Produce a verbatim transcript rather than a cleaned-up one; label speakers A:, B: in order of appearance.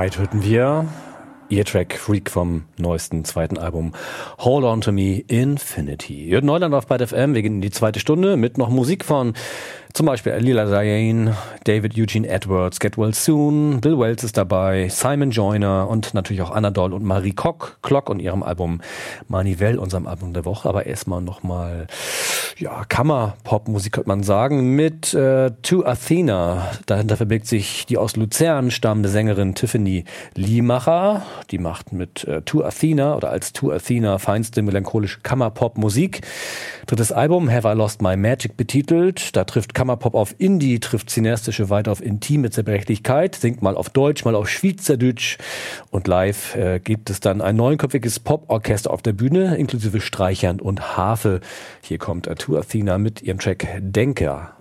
A: Pride hörten wir. Ihr Track Freak vom neuesten zweiten Album Hold On To Me Infinity. Ihr hört Neuland auf Byte F M. Wir gehen in die zweite Stunde mit noch Musik von zum Beispiel Lila Diane, David Eugene Edwards, Get Well Soon, Bill Wells ist dabei, Simon Joyner und natürlich auch Anna Doll und Marie Koch, Klock und ihrem Album Manivelle, unserem Album der Woche. Aber erstmal nochmal, ja, Kammerpop-Musik könnte man sagen, mit äh, To Athena. Dahinter verbirgt sich die aus Luzern stammende Sängerin Tiffany Liemacher. Die macht mit äh, To Athena oder als To Athena feinste melancholische Kammerpop-Musik. Drittes Album, Have I Lost My Magic betitelt. Da trifft Kammerpop auf Indie, trifft cineastische weiter auf intime Zerbrechlichkeit, singt mal auf Deutsch, mal auf Schweizerdeutsch. Und live äh, gibt es dann ein neunköpfiges Poporchester auf der Bühne, inklusive Streichern und Harfe. Hier kommt äh, To Athena mit ihrem Track Denker.